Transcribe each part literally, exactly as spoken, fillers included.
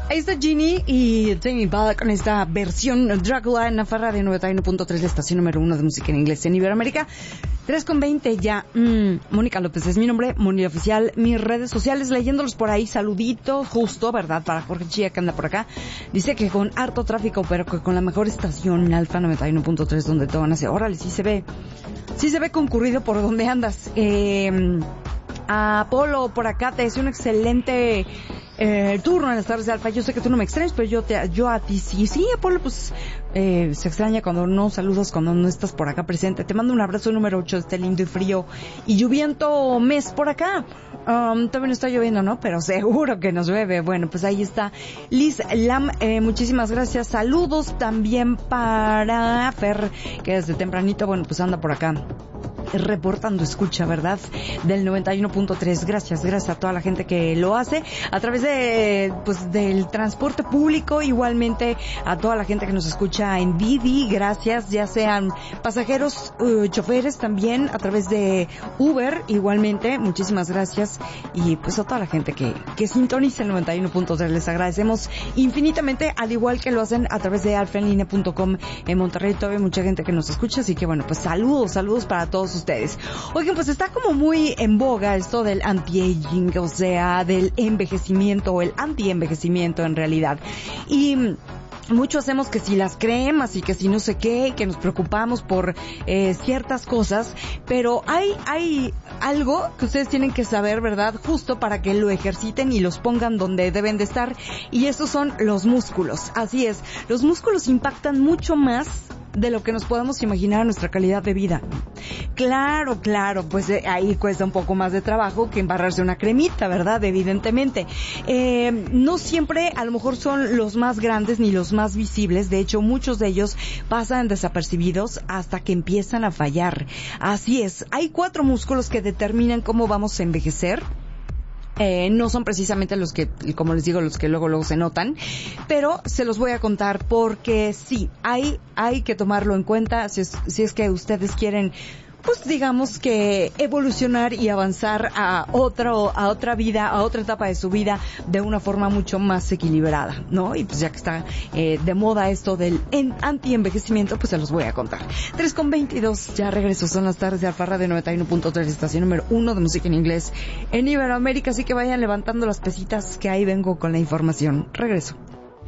Ahí está Ginny y Tame Impala con esta versión Dracula en la Farra de noventa y uno punto tres, la estación número uno de música en inglés en Iberoamérica. tres con veinte ya. Mm, Mónica López es mi nombre, Mónica Oficial. Mis redes sociales, leyéndolos por ahí, saluditos, justo, ¿verdad? Para Jorge Chía, que anda por acá. Dice que con harto tráfico, pero que con la mejor estación, Alfa noventa y uno punto tres, donde todo nace. Órale, sí se ve, sí se ve concurrido por donde andas. Eh... A Polo por acá te deseo un excelente eh, turno en las tardes de Alfa. Yo sé que tú no me extrañas, pero yo te, yo a ti sí. Sí, Apolo, pues eh, se extraña cuando no saludas, cuando no estás por acá presente. Te mando un abrazo número ocho de este lindo y frío y lluviento mes por acá. Um, todavía no está lloviendo, ¿no? Pero seguro que nos llueve. Bueno, pues ahí está Liz Lam, eh, muchísimas gracias. Saludos también para Fer, que desde tempranito, bueno, pues anda por acá reportando escucha, ¿verdad? Del noventa y uno punto tres. Gracias, gracias a toda la gente que lo hace a través de, pues, del transporte público, igualmente a toda la gente que nos escucha en Didi, gracias, ya sean pasajeros, uh, choferes también, a través de Uber, igualmente, muchísimas gracias, y pues a toda la gente que, que sintoniza el noventa y uno punto tres, les agradecemos infinitamente, al igual que lo hacen a través de alfa en línea punto com en Monterrey. Todavía hay mucha gente que nos escucha, así que bueno, pues saludos, saludos para todos ustedes. Oigan, pues está como muy en boga esto del anti-aging, o sea, del envejecimiento o el anti-envejecimiento en realidad. Y mucho hacemos que si las cremas y que si no sé qué, y que nos preocupamos por eh, ciertas cosas, pero hay hay algo que ustedes tienen que saber, ¿verdad? Justo para que lo ejerciten y los pongan donde deben de estar, y esos son los músculos. Así es, los músculos impactan mucho más de lo que nos podamos imaginar a nuestra calidad de vida. Claro, claro, pues eh, ahí cuesta un poco más de trabajo que embarrarse una cremita, ¿verdad? Evidentemente. Eh, no siempre a lo mejor son los más grandes ni los más visibles, de hecho muchos de ellos pasan desapercibidos hasta que empiezan a fallar. Así es, hay cuatro músculos que determinan cómo vamos a envejecer. Eh, no son precisamente los que, como les digo, los que luego luego se notan, pero se los voy a contar porque sí, hay hay que tomarlo en cuenta si es, si es que ustedes quieren, pues digamos que evolucionar y avanzar a otro, a otra vida, a otra etapa de su vida de una forma mucho más equilibrada, ¿no? Y pues ya que está eh, de moda esto del anti-envejecimiento, pues se los voy a contar. tres con veintidós, ya regreso, son las tardes de Alfarra de noventa y uno punto tres, estación número uno de música en inglés en Iberoamérica, así que vayan levantando las pesitas que ahí vengo con la información. Regreso.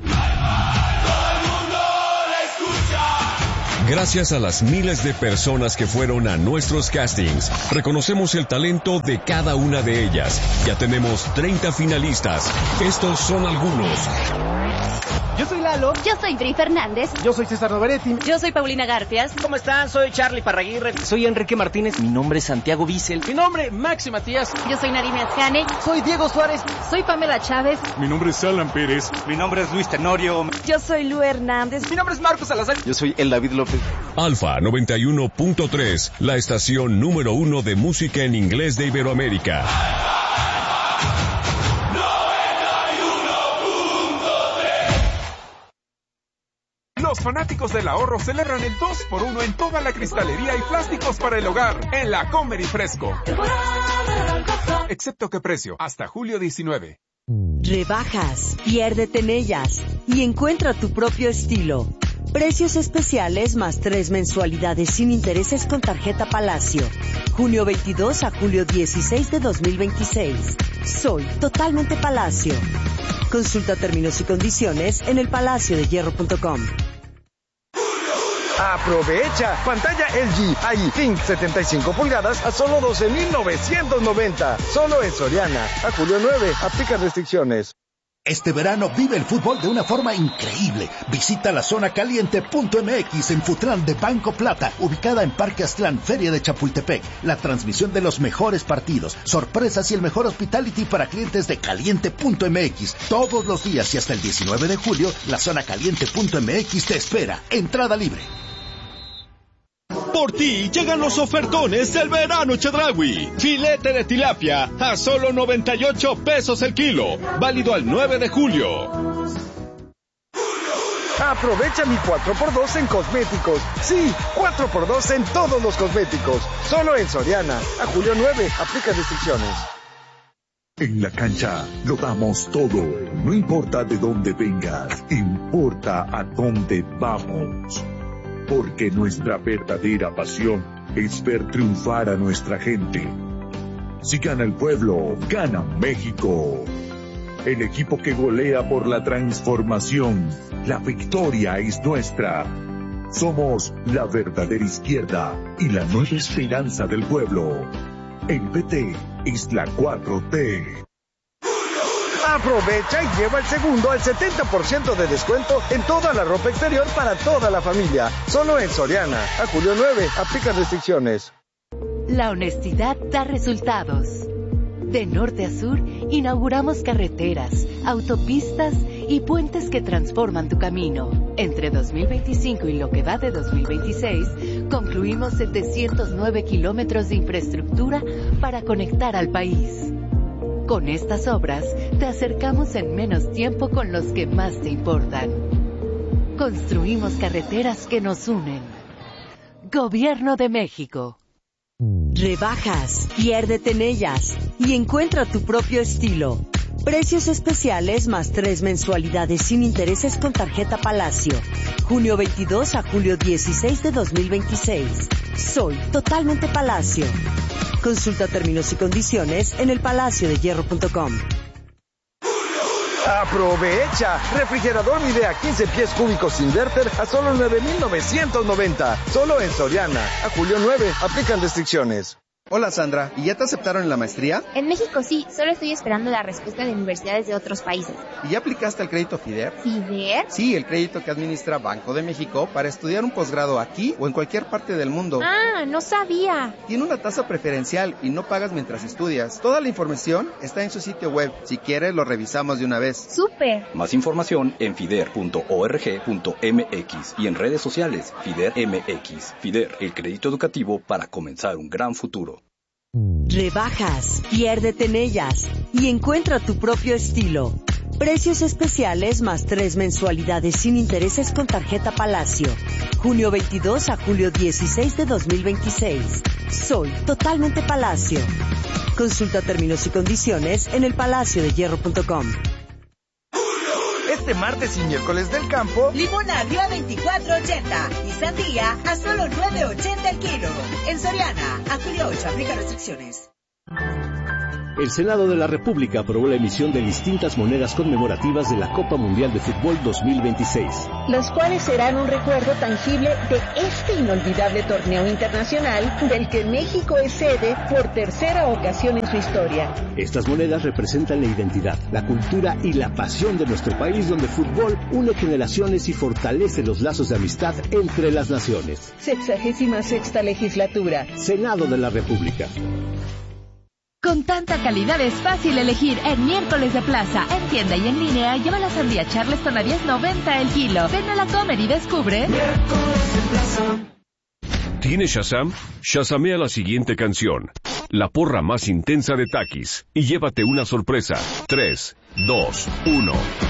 Gracias a las miles de personas que fueron a nuestros castings, reconocemos el talento de cada una de ellas. Ya tenemos treinta finalistas. Estos son algunos. Yo soy Lalo. Yo soy Bri Fernández. Yo soy César Noveretti. Yo soy Paulina Garfias. ¿Cómo están? Soy Charlie Parraguirre. Soy Enrique Martínez. Mi nombre es Santiago Bissell. Mi nombre, Maxi Matías. Yo soy Nadine Ascane. Soy Diego Suárez. Soy Pamela Chávez. Mi nombre es Alan Pérez. Mi nombre es Luis Tenorio. Yo soy Lu Hernández. Mi nombre es Marcos Salazar. Yo soy el David López. Alfa noventa y uno punto tres, la estación número uno de música en inglés de Iberoamérica. Los fanáticos del ahorro celebran el dos por uno en toda la cristalería y plásticos para el hogar en la Comer y Fresco. Excepto que precio, hasta julio diecinueve. Rebajas, piérdete en ellas y encuentra tu propio estilo. Precios especiales más tres mensualidades sin intereses con tarjeta Palacio. Junio veintidós a julio dieciséis de dos mil veintiséis. Soy totalmente Palacio. Consulta términos y condiciones en el palacio de hierro punto com. ¡Aprovecha! Pantalla L G I Think setenta y cinco pulgadas a solo doce mil novecientos noventa. Solo en Soriana. A julio nueve. Aplica restricciones. Este verano vive el fútbol de una forma increíble. Visita la zona caliente punto m x en Futlán de Banco Plata, ubicada en Parque Aztlán, Feria de Chapultepec. La transmisión de los mejores partidos, sorpresas y el mejor hospitality para clientes de caliente punto m x. Todos los días y hasta el diecinueve de julio, la zona caliente punto m x te espera. Entrada libre. Por ti llegan los ofertones del verano Chedraui. Filete de tilapia a solo noventa y ocho pesos el kilo. Válido al nueve de julio. Aprovecha mi cuatro por dos en cosméticos. Sí, cuatro por dos en todos los cosméticos. Solo en Soriana. A julio nueve. Aplica restricciones. En la cancha lo damos todo. No importa de dónde vengas, importa a dónde vamos. Porque nuestra verdadera pasión es ver triunfar a nuestra gente. Si gana el pueblo, gana México. El equipo que golea por la transformación. La victoria es nuestra. Somos la verdadera izquierda y la nueva esperanza del pueblo. El P T es la cuatro T. Aprovecha y lleva el segundo al setenta por ciento de descuento en toda la ropa exterior para toda la familia. Solo en Soriana. A julio nueve, aplica restricciones. La honestidad da resultados. De norte a sur, inauguramos carreteras, autopistas y puentes que transforman tu camino. Entre dos mil veinticinco y lo que va de dos mil veintiséis, concluimos setecientos nueve kilómetros de infraestructura para conectar al país. Con estas obras, te acercamos en menos tiempo con los que más te importan. Construimos carreteras que nos unen. Gobierno de México. Rebajas, piérdete en ellas y encuentra tu propio estilo. Precios especiales más tres mensualidades sin intereses con tarjeta Palacio. junio veintidós a julio dieciséis de dos mil veintiséis. Soy totalmente Palacio. Consulta términos y condiciones en el palacio de hierro punto com. ¡Aprovecha! Refrigerador Midea quince pies cúbicos inverter a solo nueve mil novecientos noventa. Solo en Soriana. A julio nueve, aplican restricciones. Hola Sandra, ¿y ya te aceptaron en la maestría? En México sí, solo estoy esperando la respuesta de universidades de otros países. ¿Y ya aplicaste el crédito FIDER? ¿FIDER? Sí, el crédito que administra Banco de México para estudiar un posgrado aquí o en cualquier parte del mundo. Ah, no sabía. Tiene una tasa preferencial y no pagas mientras estudias. Toda la información está en su sitio web. Si quieres, lo revisamos de una vez. ¡Súper! Más información en fider punto org punto mx y en redes sociales FIDER M X. FIDER, el crédito educativo para comenzar un gran futuro. Rebajas, piérdete en ellas y encuentra tu propio estilo. Precios especiales más tres mensualidades sin intereses con tarjeta Palacio. junio veintidós a julio dieciséis de dos mil veintiséis. Soy totalmente Palacio. Consulta términos y condiciones en el palacio de hierro punto com. Este martes y miércoles del campo, limón agrio a veinticuatro ochenta y sandía a solo nueve ochenta el kilo. En Soriana, a julio ocho, aplica restricciones. El Senado de la República aprobó la emisión de distintas monedas conmemorativas de la Copa Mundial de Fútbol dos mil veintiséis. Las cuales serán un recuerdo tangible de este inolvidable torneo internacional del que México es sede por tercera ocasión en su historia. Estas monedas representan la identidad, la cultura y la pasión de nuestro país, donde el fútbol une generaciones y fortalece los lazos de amistad entre las naciones. Sexagésima sexta legislatura. Senado de la República. Con tanta calidad es fácil elegir en miércoles de plaza. En tienda y en línea, lleva la sandía Charleston a diez noventa el kilo. Ven a la Comer y descubre. Miércoles de plaza. ¿Tienes Shazam? Shazamea la siguiente canción. La porra más intensa de Takis. Y llévate una sorpresa. tres, dos, uno.